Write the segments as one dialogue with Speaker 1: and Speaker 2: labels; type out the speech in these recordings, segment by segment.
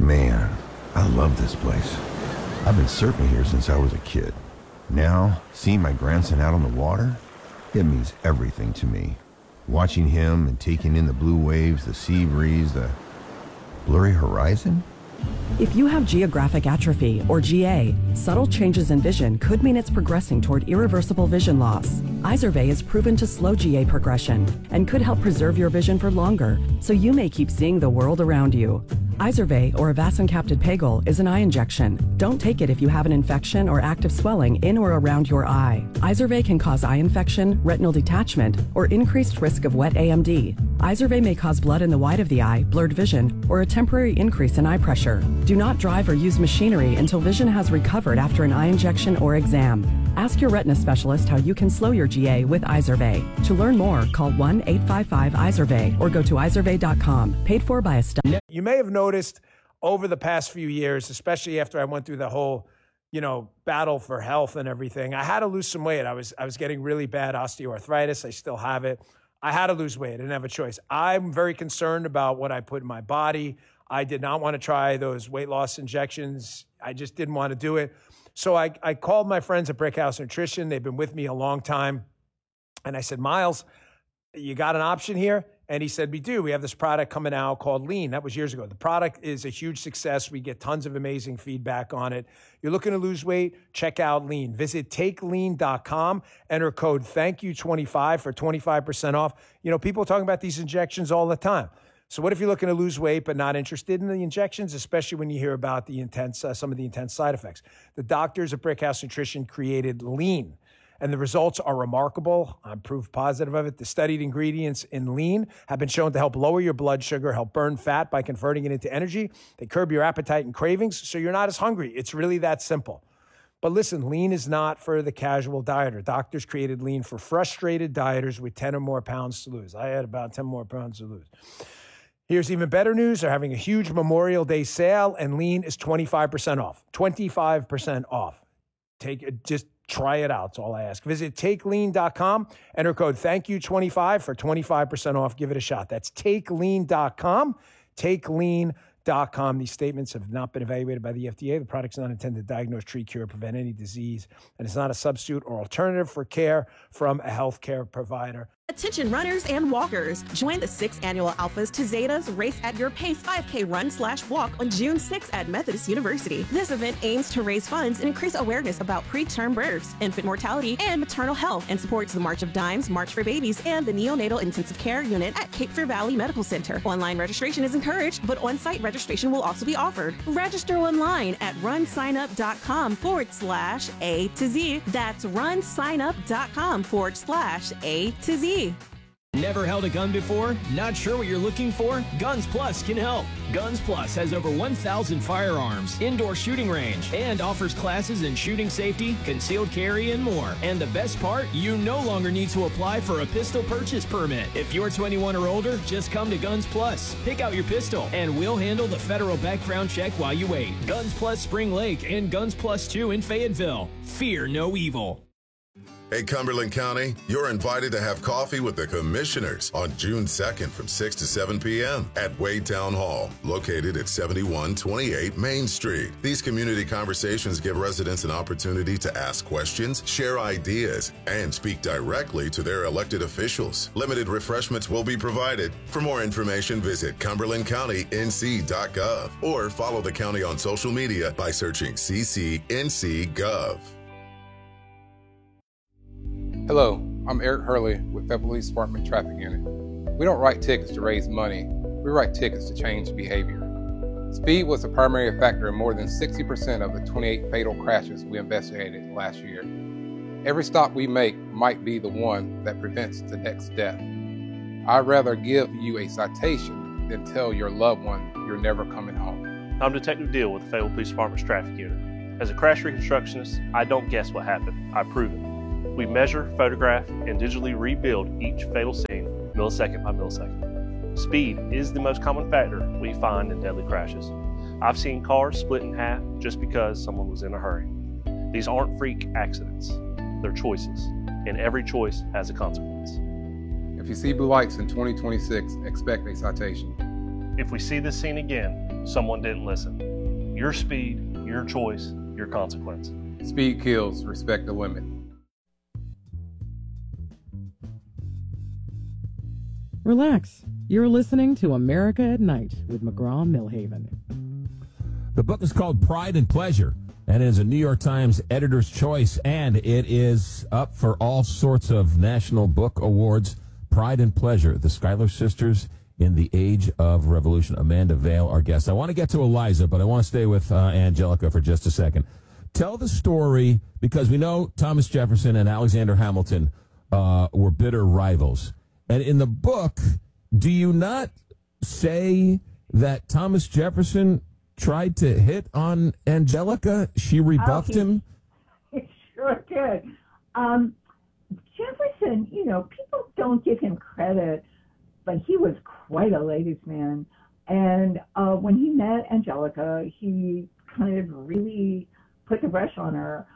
Speaker 1: Man, I love this place. I've been surfing here since I was a kid. Now, seeing my grandson out on the water, it means everything to me. Watching him and taking in the blue waves, the sea breeze, the blurry horizon.
Speaker 2: If you have geographic atrophy, or GA, subtle changes in vision could mean it's progressing toward irreversible vision loss. Izervay is proven to slow GA progression and could help preserve your vision for longer, so you may keep seeing the world around you. Izervay, or avacincaptad pegol, is an eye injection. Don't take it if you have an infection or active swelling in or around your eye. Izervay can cause eye infection, retinal detachment, or increased risk of wet AMD. Izervay may cause blood in the white of the eye, blurred vision, or a temporary increase in eye pressure. Do not drive or use machinery until vision has recovered after an eye injection or exam. Ask your retina specialist how you can slow your GA with Izervay. To learn more, call 1-855-IZERVAY or go to izervay.com. Paid for by a study.
Speaker 3: You may have noticed over the past few years, especially after I went through the whole, battle for health and everything, I had to lose some weight. I was getting really bad osteoarthritis. I still have it. I had to lose weight. I didn't have a choice. I'm very concerned about what I put in my body. I did not want to try those weight loss injections. I just didn't want to do it. So I called my friends at Brickhouse Nutrition. They've been with me a long time. And I said, Miles, you got an option here? And he said, we do. We have this product coming out called Lean. That was years ago. The product is a huge success. We get tons of amazing feedback on it. You're looking to lose weight? Check out Lean. Visit takelean.com. Enter code THANKYOU25 for 25% off. People are talking about these injections all the time. So what if you're looking to lose weight but not interested in the injections, especially when you hear about the some of the intense side effects? The doctors at Brickhouse Nutrition created Lean, and the results are remarkable. I'm proof positive of it. The studied ingredients in Lean have been shown to help lower your blood sugar, help burn fat by converting it into energy. They curb your appetite and cravings, so you're not as hungry. It's really that simple. But listen, Lean is not for the casual dieter. Doctors created Lean for frustrated dieters with 10 or more pounds to lose. I had about 10 more pounds to lose. Here's even better news. They're having a huge Memorial Day sale, and Lean is 25% off. 25% off. Just try it out. That's all I ask. Visit takelean.com. Enter code THANKYOU25 for 25% off. Give it a shot. That's takelean.com. Takelean.com. These statements have not been evaluated by the FDA. The product's not intended to diagnose, treat, cure, prevent any disease, and it's not a substitute or alternative for care from a healthcare provider.
Speaker 4: Attention runners and walkers. Join the 6th annual Alphas to Zetas Race at Your Pace 5K Run/Walk on June 6th at Methodist University. This event aims to raise funds and increase awareness about preterm births, infant mortality, and maternal health, and supports the March of Dimes, March for Babies, and the Neonatal Intensive Care Unit at Cape Fear Valley Medical Center. Online registration is encouraged, but on-site registration will also be offered. Register online at runsignup.com/A to Z. That's runsignup.com/A to Z.
Speaker 5: Never held a gun before? Not sure what you're looking for? Guns Plus can help. Guns Plus has over 1,000 firearms, indoor shooting range, and offers classes in shooting safety, concealed carry, and more. And the best part, you no longer need to apply for a pistol purchase permit. If you're 21 or older, just come to Guns Plus. Pick out your pistol, and we'll handle the federal background check while you wait. Guns Plus Spring Lake and Guns Plus 2 in Fayetteville. Fear no evil.
Speaker 6: Hey, Cumberland County, you're invited to have coffee with the commissioners on June 2nd from 6 to 7 p.m. at Wade Town Hall, located at 7128 Main Street. These community conversations give residents an opportunity to ask questions, share ideas, and speak directly to their elected officials. Limited refreshments will be provided. For more information, visit cumberlandcountync.gov or follow the county on social media by searching CCNC.gov.
Speaker 7: Hello, I'm Eric Hurley with Fayetteville Police Department Traffic Unit. We don't write tickets to raise money, we write tickets to change behavior. Speed was a primary factor in more than 60% of the 28 fatal crashes we investigated last year. Every stop we make might be the one that prevents the next death. I'd rather give you a citation than tell your loved one you're never coming home.
Speaker 8: I'm Detective Deal with the Fayetteville Police Department's Traffic Unit. As a crash reconstructionist, I don't guess what happened, I prove it. We measure, photograph, and digitally rebuild each fatal scene millisecond by millisecond. Speed is the most common factor we find in deadly crashes. I've seen cars split in half just because someone was in a hurry. These aren't freak accidents, they're choices, and every choice has a consequence.
Speaker 7: If you see blue lights in 2026, expect a citation.
Speaker 8: If we see this scene again, Someone didn't listen. Your speed, your choice, your consequence.
Speaker 7: Speed kills, respect the women.
Speaker 9: Relax. You're listening to America at Night with McGraw-Milhaven.
Speaker 10: The book is called Pride and Pleasure, and it is a New York Times editor's choice, and it is up for all sorts of national book awards. Pride and Pleasure, the Schuyler Sisters in the Age of Revolution. Amanda Vale, our guest. I want to get to Eliza, but I want to stay with Angelica for just a second. Tell the story, because we know Thomas Jefferson and Alexander Hamilton were bitter rivals. And in the book, do you not say that Thomas Jefferson tried to hit on Angelica? She rebuffed him?
Speaker 11: He sure did. Jefferson, people don't give him credit, but he was quite a ladies' man. And when he met Angelica, he kind of really put the brush on her.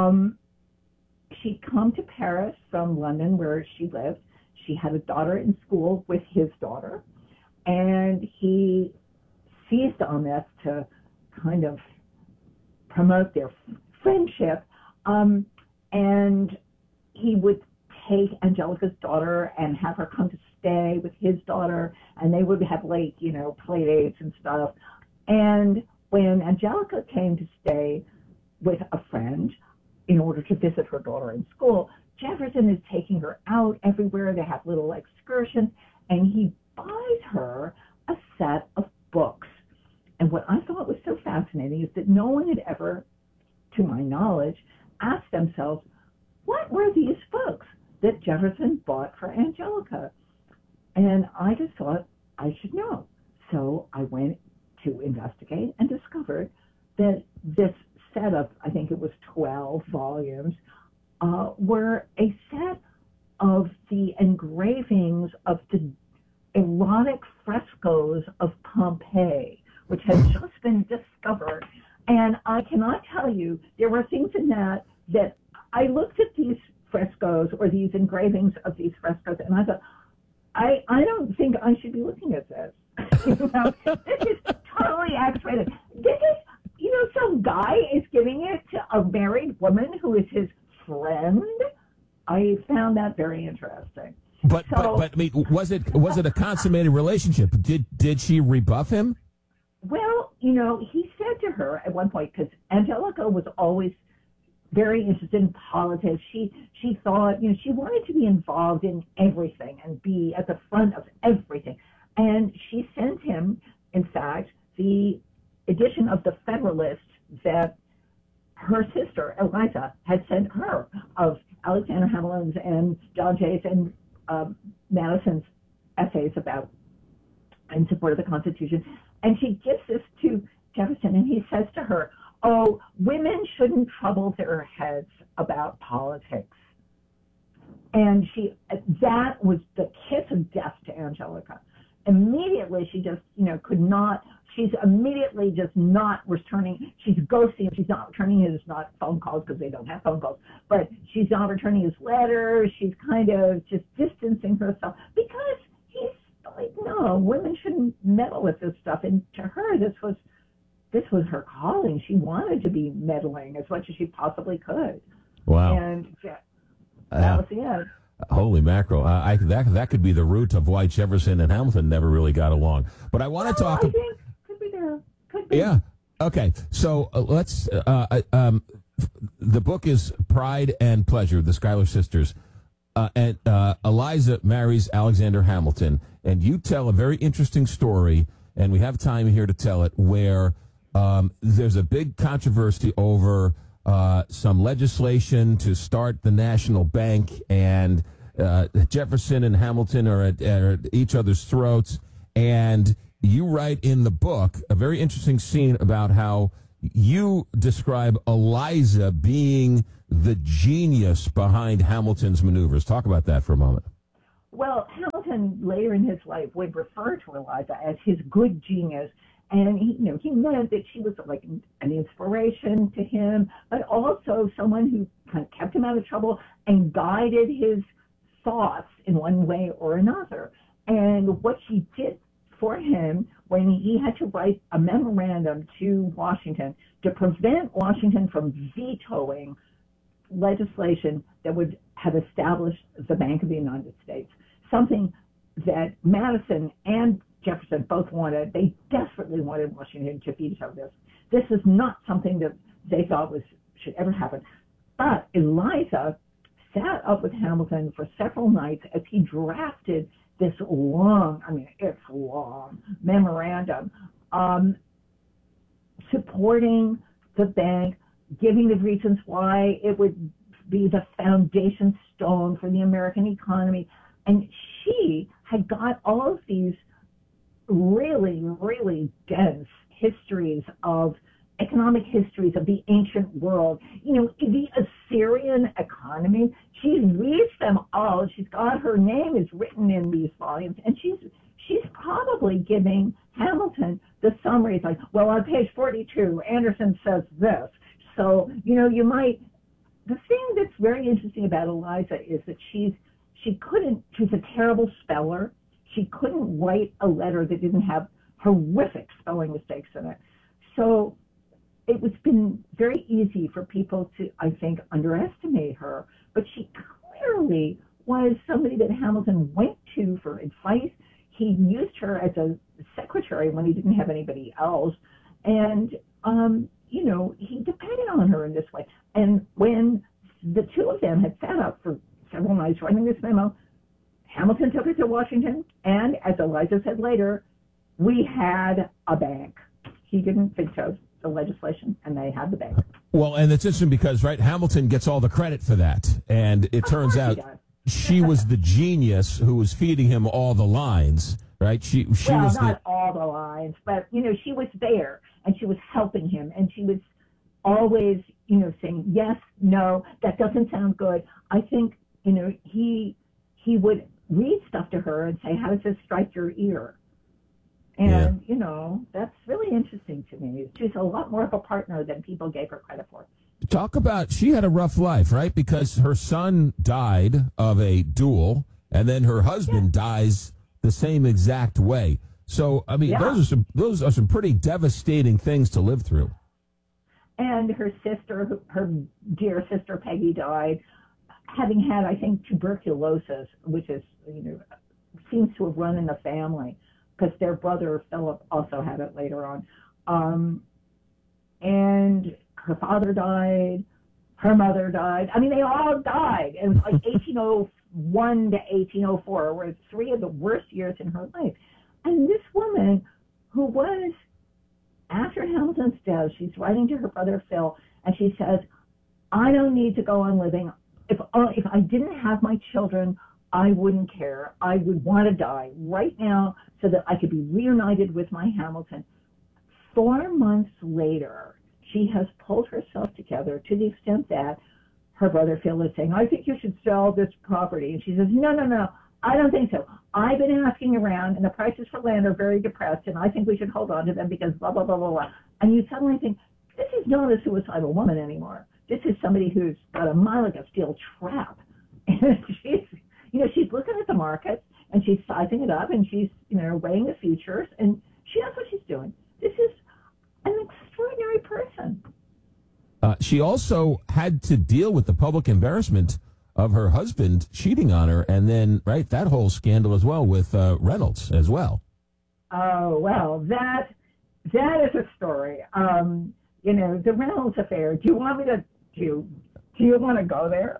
Speaker 11: She'd come to Paris from London, where she lived. She had a daughter in school with his daughter, and he seized on this to kind of promote their friendship. And he would take Angelica's daughter and have her come to stay with his daughter, and they would have play dates and stuff. And when Angelica came to stay with a friend in order to visit her daughter in school, Jefferson is taking her out everywhere. They have little excursions, and he buys her a set of books. And what I thought was so fascinating is that no one had ever, to my knowledge, asked themselves, what were these books that Jefferson bought for Angelica? And I just thought I should know. So I went to investigate and discovered that this set of, I think it was 12 volumes, were a set of the engravings of the erotic frescoes of Pompeii, which had just been discovered. And I cannot tell you, there were things in that I looked at these frescoes or these engravings of these frescoes, and I thought, I don't think I should be looking at this. This is totally X-rated. This is, some guy is giving it to a married woman who is his friend. I found that very interesting.
Speaker 10: But I mean, was it a consummated relationship? Did she rebuff him?
Speaker 11: Well, he said to her at one point, because Angelica was always very interested in politics. She thought, she wanted to be involved in everything and be at the front of everything. And she sent him, in fact, the edition of the Federalist that her sister, Eliza, had sent her of Alexander Hamilton's and John Jay's and Madison's essays about in support of the Constitution. And she gives this to Jefferson, and he says to her, oh, women shouldn't trouble their heads about politics. And that was the kiss of death to Angelica. Immediately, she just, could not, she's immediately just not returning, she's ghosting him, she's not returning his, not phone calls because they don't have phone calls, but she's not returning his letters, she's kind of just distancing herself because he's like, no, women shouldn't meddle with this stuff. And to her, this was her calling. She wanted to be meddling as much as she possibly could.
Speaker 10: Wow.
Speaker 11: And that was the end.
Speaker 10: Holy mackerel. That could be the root of why Jefferson and Hamilton never really got along. But I want to talk...
Speaker 11: I think could be there. Could be.
Speaker 10: Yeah. Okay. So let's... the book is Pride and Pleasure, the Schuyler Sisters. And Eliza marries Alexander Hamilton. And you tell a very interesting story, and we have time here to tell it, where there's a big controversy over some legislation to start the national bank, and Jefferson and Hamilton are at each other's throats. And you write in the book a very interesting scene about how you describe Eliza being the genius behind Hamilton's maneuvers. Talk about that for a moment.
Speaker 11: Well, Hamilton later in his life would refer to Eliza as his good genius. And he meant that she was like an inspiration to him, but also someone who kind of kept him out of trouble and guided his thoughts in one way or another. And what she did for him when he had to write a memorandum to Washington to prevent Washington from vetoing legislation that would have established the Bank of the United States, something that Madison and Jefferson both wanted. They desperately wanted Washington to veto this. This is not something that they thought should ever happen. But Eliza sat up with Hamilton for several nights as he drafted this long, it's long, memorandum supporting the bank, giving the reasons why it would be the foundation stone for the American economy. And she had got all of these really, really dense economic histories of the ancient world. The Assyrian economy, she reads them all. She's got her name is written in these volumes, and she's probably giving Hamilton the summaries like, well, on page 42, Anderson says this. So, the thing that's very interesting about Eliza is that she's a terrible speller. She couldn't write a letter that didn't have horrific spelling mistakes in it. So it was been very easy for people to, I think, underestimate her. But she clearly was somebody that Hamilton went to for advice. He used her as a secretary when he didn't have anybody else. And, he depended on her in this way. And when the two of them had sat up for several nights writing this memo, Hamilton took it to Washington, and as Eliza said later, we had a bank. He didn't veto the legislation, and they had the bank.
Speaker 10: Well, and it's interesting because, right, Hamilton gets all the credit for that, and it turns out she was the genius who was feeding him all the lines, right? She was
Speaker 11: not all the lines, but, she was there, and she was helping him, and she was always, saying, yes, no, that doesn't sound good. I think, he would read stuff to her and say, how does this strike your ear? And, that's really interesting to me. She's a lot more of a partner than people gave her credit for.
Speaker 10: Talk about, she had a rough life, right? Because her son died of a duel, and then her husband dies the same exact way. So, those are some pretty devastating things to live through.
Speaker 11: And her dear sister Peggy died, having had, I think, tuberculosis, which is, seems to have run in the family, because their brother Philip also had it later on. And her father died, her mother died. They all died. It was like 1801 to 1804 were three of the worst years in her life. And this woman, who was, after Hamilton's death, she's writing to her brother Phil, and she says, I don't need to go on living. If I didn't have my children, I wouldn't care. I would want to die right now so that I could be reunited with my Hamilton. 4 months later, she has pulled herself together to the extent that her brother Phil is saying, I think you should sell this property. And she says, no, I don't think so. I've been asking around, and the prices for land are very depressed, and I think we should hold on to them because blah, blah, blah, blah, blah. And you suddenly think, this is not a suicidal woman anymore. This is somebody who's got a mind like a steel trap. And she's looking at the markets, and she's sizing it up, and she's, weighing the futures, and she knows what she's doing. This is an extraordinary person.
Speaker 10: She also had to deal with the public embarrassment of her husband cheating on her, and then, right, that whole scandal as well with Reynolds as well.
Speaker 11: Oh, well, that is a story. The Reynolds affair. Do you want me to do you want to go there?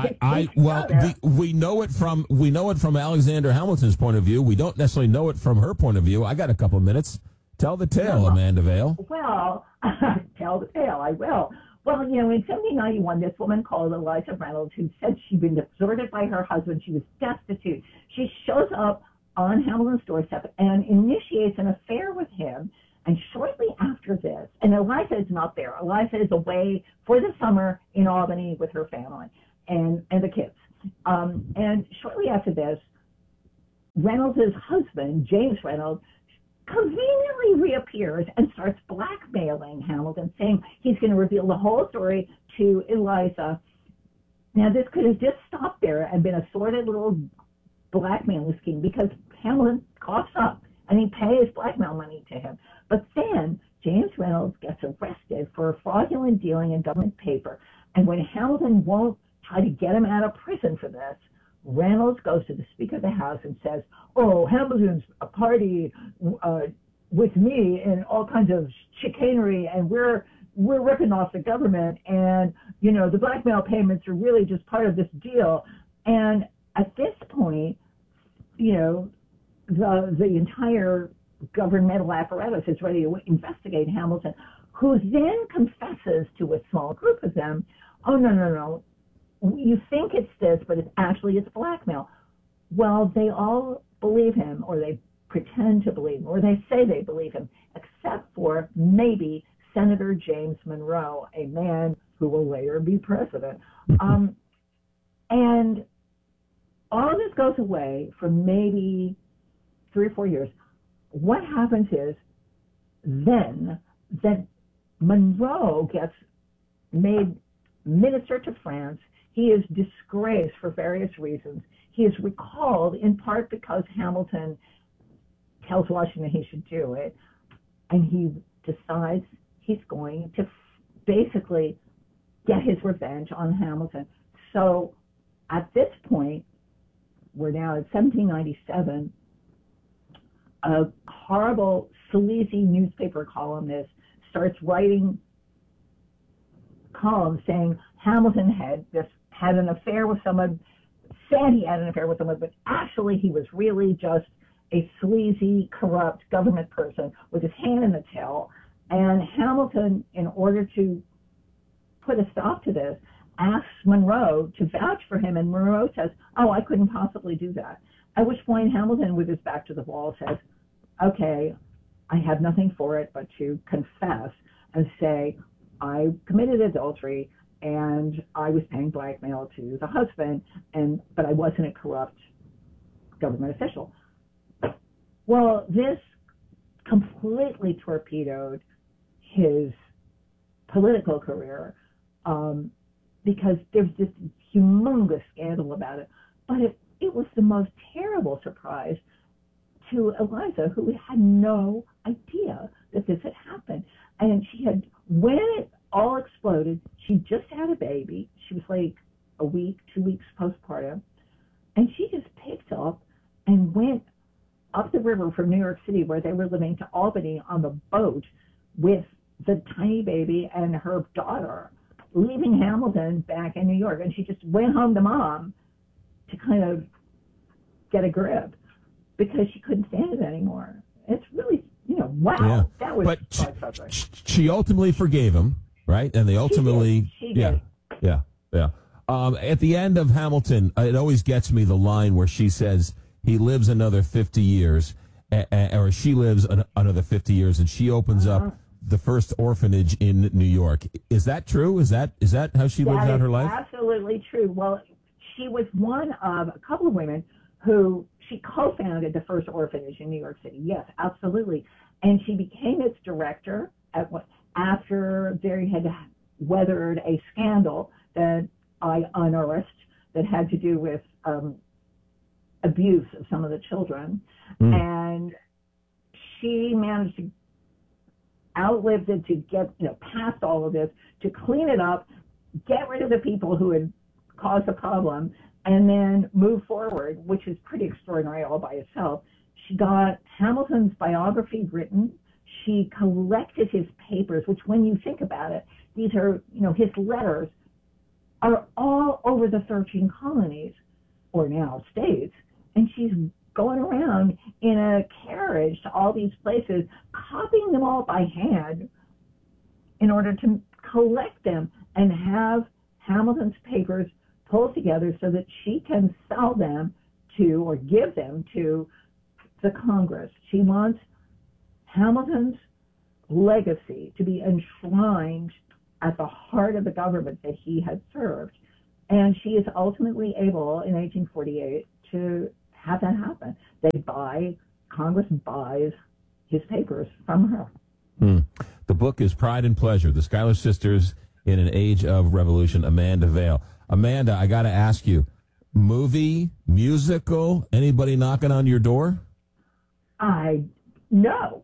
Speaker 10: We know it from Alexander Hamilton's point of view. We don't necessarily know it from her point of view. I got a couple of minutes. Tell the tale, Amanda Vale.
Speaker 11: Well, tell the tale. I will. Well, in 1791, this woman called Eliza Reynolds, who said she'd been deserted by her husband. She was destitute. She shows up on Hamilton's doorstep and initiates an affair with him. And shortly after this, and Eliza is not there. Eliza is away for the summer in Albany with her family and the kids. And shortly after this, Reynolds' husband, James Reynolds, conveniently reappears and starts blackmailing Hamilton, saying he's going to reveal the whole story to Eliza. Now, this could have just stopped there and been a sordid little blackmailing scheme, because Hamilton coughs up and he pays blackmail money to him. But then James Reynolds gets arrested for fraudulent dealing in government paper. And when Hamilton won't try to get him out of prison for this, Reynolds goes to the Speaker of the House and says, oh, Hamilton's a party with me in all kinds of chicanery, and we're ripping off the government, and, you know, the blackmail payments are really just part of this deal. And at this point, you know, the entire governmental apparatus is ready to investigate Hamilton, who then confesses to a small group of them, oh, no, you think it's this, but it's blackmail. Well, they all believe him, or they pretend to believe him, or they say they believe him, except for maybe Senator James Monroe, a man who will later be president. And all of this goes away for maybe 3 or 4 years. What happens is then that Monroe gets made minister to France. He is disgraced for various reasons. He is recalled in part because Hamilton tells Washington he should do it, and he decides he's going to basically get his revenge on Hamilton. So at this point, we're now at 1797, a horrible, sleazy newspaper columnist starts writing columns saying Hamilton had an affair with someone, said he had an affair with someone, but actually he was really just a sleazy, corrupt government person with his hand in the till. And Hamilton, in order to put a stop to this, asks Monroe to vouch for him, and Monroe says, oh, I couldn't possibly do that. At which point Hamilton, with his back to the wall, says, okay, I have nothing for it but to confess and say I committed adultery and I was paying blackmail to the husband, but I wasn't a corrupt government official. Well, this completely torpedoed his political career because there's this humongous scandal about it. But it was the most terrible surprise to Eliza, who had no idea that this had happened. And when it all exploded, she just had a baby. She was like a week, 2 weeks postpartum. And she just picked up and went up the river from New York City, where they were living, to Albany on the boat with the tiny baby and her daughter, leaving Hamilton back in New York. And she just went home to Mom to kind of get a grip because she couldn't stand it anymore. It's really, wow. Yeah. That was
Speaker 10: but she ultimately forgave him, right? And they ultimately,
Speaker 11: she did.
Speaker 10: Yeah. At the end of Hamilton, it always gets me the line where she says he lives another 50 years, or she lives another 50 years, and she opens up the first orphanage in New York. Is that true? Is that how she lives out her life?
Speaker 11: Absolutely true. Well, she was one of a couple of women who she co-founded the first orphanage in New York City. Yes, absolutely. And she became its director after they had weathered a scandal that I unearthed that had to do with abuse of some of the children. And she managed to outlive it, to get past all of this, to clean it up, get rid of the people who had caused the problem, and then move forward, which is pretty extraordinary all by itself. She got Hamilton's biography written. She collected his papers, which, when you think about it, these are, his letters are all over the 13 colonies, or now states, and she's going around in a carriage to all these places, copying them all by hand in order to collect them and have Hamilton's papers pulled together so that she can sell them to, or give them to, the Congress. She wants Hamilton's legacy to be enshrined at the heart of the government that he had served. And she is ultimately able, in 1848, to have that happen. Congress buys his papers from her.
Speaker 10: The book is Pride and Pleasure, The Schuyler Sisters in an Age of Revolution, Amanda Vale. Amanda, I got to ask you, movie, musical, anybody knocking on your door?
Speaker 11: No.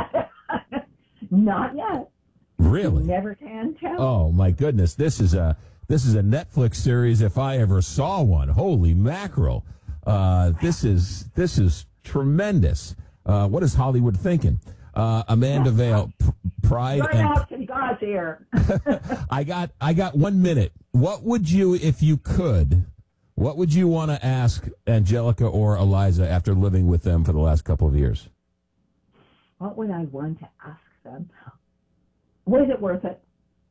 Speaker 11: Not yet.
Speaker 10: Really?
Speaker 11: You never can tell.
Speaker 10: Oh my goodness, this is a Netflix series if I ever saw one. Holy mackerel! This is tremendous. What is Hollywood thinking? Amanda Vale, Pride
Speaker 11: right
Speaker 10: and
Speaker 11: out to God's ear.
Speaker 10: I got 1 minute. What would you, if you could, what would you want to ask Angelica or Eliza after living with them for the last couple of years?
Speaker 11: What would I want to ask them? Was it worth it?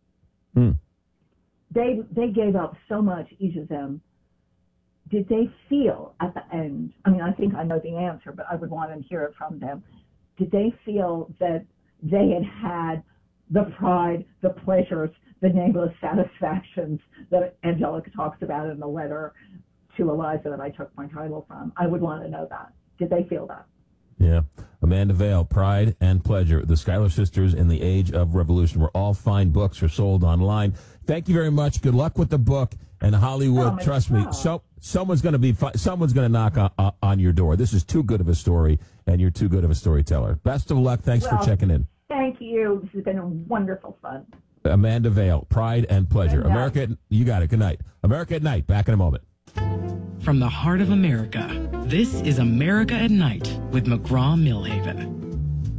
Speaker 11: They gave up so much, each of them. Did they feel at the end, I mean, I think I know the answer, but I would want to hear it from them. Did they feel that they had the pride, the pleasures, the nameless satisfactions that Angelica talks about in the letter to Eliza that I took my title from? I would want to know that. Did they feel that?
Speaker 10: Yeah. Amanda Vale, Pride and Pleasure, The Schuyler Sisters in the Age of Revolution, where all fine books are sold online. Thank you very much. Good luck with the book. And Hollywood, trust me, someone's going to knock on your door. This is too good of a story, and you're too good of a storyteller. Best of luck. Thanks for checking in.
Speaker 11: Thank you. This has been a wonderful fun.
Speaker 10: Amanda Vale, Pride and Pleasure. America, you got it. Good night. America at Night. Back in a moment.
Speaker 9: From the heart of America, this is America at Night with McGraw-Millhaven.